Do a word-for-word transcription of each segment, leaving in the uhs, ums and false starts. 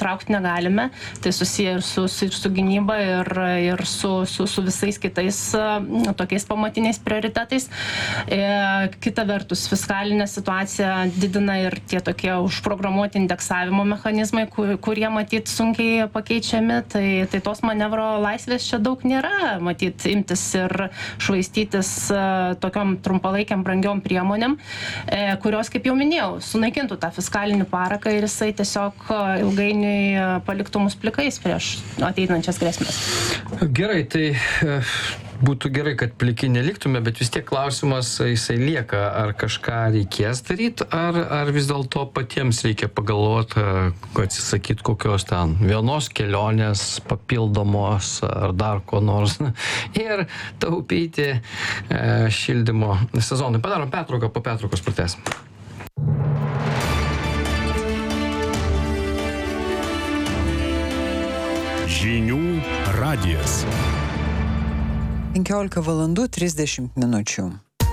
traukti negalime. Tai susiję ir su, ir su gynyba, ir, ir su, su, su visais kitais tokiais pamatiniais prioritetais. E, kita vertus, fiskalinė situacija didina ir tie tokie užprogramuoti indeksavimo mechanizmai, kur, kurie matyt sunkiai pakeičiami. Tai, tai tos manevro laisvės čia daug nėra, matyt, imtis ir švaistytis tokiom trumpalaikiam brangiom priemonėm, e, kurios, kaip jau minėjau, sunaikintų tą fiskalinį paraką ir jisai tiesiog ilgainiui paliktų mus plikais prieš ateinančias grėsmės. Gerai, tai būtų gerai, kad pliki neliktume, bet vis tiek klausimas jisai lieka, ar kažką reikės daryti, ar, ar vis dėlto patiems reikia pagalvoti, atsisakyti kokios ten vienos kelionės, papildomos ar dar ko nors ir taupyti e, šildymo sezonui. Padarom pertrauką, po pertraukos pratęsim. Žinių radijas. penkiolika valandų trisdešimt minučių.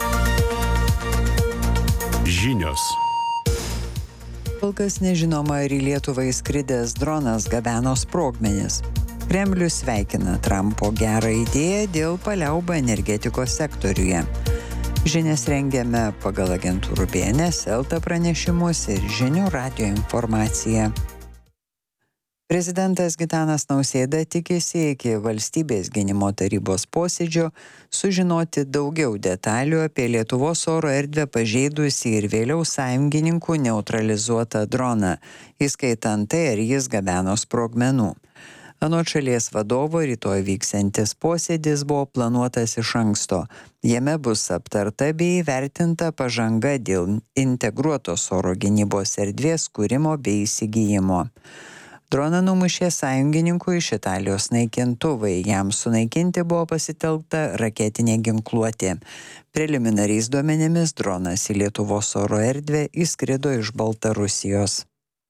Žinios. Kol kas nežinoma, ar į Lietuvą įskridęs dronas gabeno sprogmenis. Kremlius sveikina Trumpo gerą idėją dėl paliaubų energetikos sektoriuje. Žinias rengiame pagal agentūrų B N S, Elta pranešimus ir Žinių radijo informaciją. Prezidentas Gitanas Nausėda tikisi iki valstybės gynimo tarybos posėdžio sužinoti daugiau detalių apie Lietuvos oro erdvę pažeidusį ir vėliau sąjungininkų neutralizuotą droną, įskaitant tai, ar jis gabeno sprogmenų. Anot šalies vadovo, rytoj vyksiantis posėdis buvo planuotas iš anksto. Jame bus aptarta bei įvertinta pažanga dėl integruotos oro gynybos erdvės kūrimo bei įsigijimo. Droną numušė sąjungininkų iš Italijos naikintuvai. Jam sunaikinti buvo pasitelkta raketinė ginkluotė. Preliminariais duomenimis dronas į Lietuvos oro erdvę įskrido iš Baltarusijos.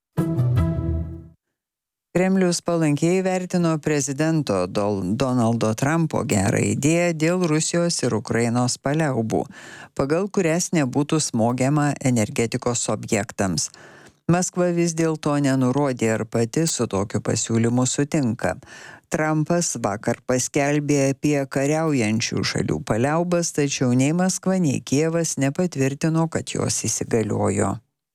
Kremlius palankiai vertino prezidento Donaldo Trumpo gerą idėją dėl Rusijos ir Ukrainos paliaubų, pagal kurias nebūtų smogiama energetikos objektams. Maskva vis dėlto nenurodė, ar pati su tokiu pasiūlymu sutinka. Trumpas vakar paskelbė apie kariaujančių šalių paliaubas, tačiau nei Maskva, nei Kijevas nepatvirtino, kad jos įsigaliojo.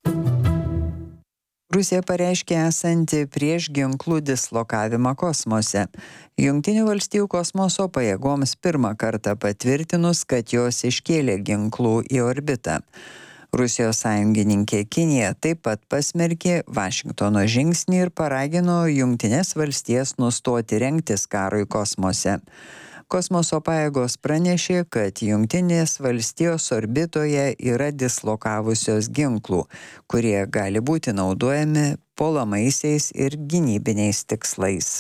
Rusija pareiškė esanti prieš ginklų dislokavimą kosmose. Jungtinių valstijų kosmoso pajėgoms pirmą kartą patvirtinus, kad jos iškėlė ginklų į orbitą. Rusijos sąjungininkė Kinija taip pat pasmerkė Vašingtono žingsnį ir paragino Jungtines valstijas nustoti rengtis karui kosmose. Kosmoso pajėgos pranešė, kad Jungtinės valstijos orbitoje yra dislokavusios ginklų, kurie gali būti naudojami puolamaisiais ir gynybiniais tikslais.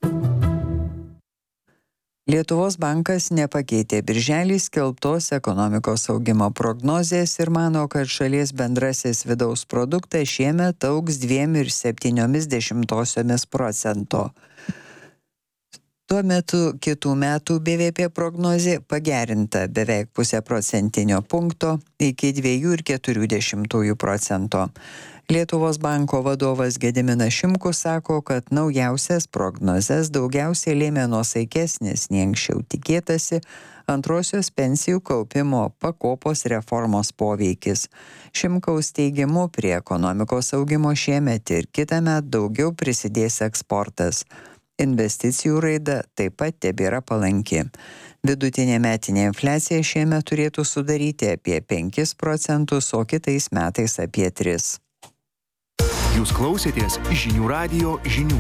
Lietuvos bankas nepakeitė birželį skelbtos ekonomikos augimo prognozės ir mano, kad šalies bendrasis vidaus produktas šiemet augs dviem ir septyniomis dešimtosiomis procento. Tuo metu kitų metų B V P prognozė pagerinta beveik pusę procentinio punkto iki dviejų ir keturių dešimtųjų procento. Lietuvos banko vadovas Gediminas Šimkus sako, kad naujausias prognozes daugiausiai lėmė nuosaikesnis nei anksčiau tikėtasi antrosios pensijų kaupimo pakopos reformos poveikis. Šimkaus teigimu prie ekonomikos augimo šiemet ir kitąmet daugiau prisidės eksportas. Investicijų raida taip pat tebėra palanki. Vidutinė metinė infliacija šiemet turėtų sudaryti apie penkis procentus, o kitais metais apie tris. Jūs klausėtės Žinių radijo žinių.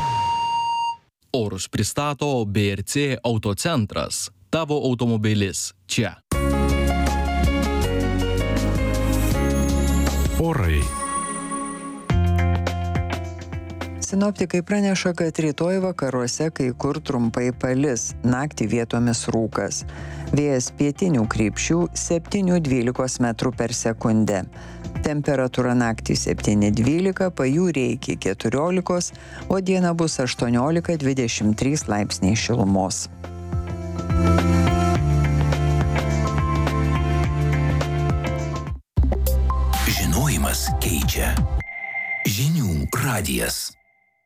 Orus pristato B R C Autocentras. Tavo automobilis čia. Orai. Sinoptikai praneša, kad rytoj vakaruose kai kur trumpai palis, naktį vietomis rūkas. Vėjas pietinių krypčių septyni dvylika metrų per sekundę. Temperatūra naktį septyni dvylika, pajūryje iki keturiolikos, o dieną bus aštuoniolika dvidešimt trys laipsniai šilumos. Žinojimas keičia. Žinių radijas.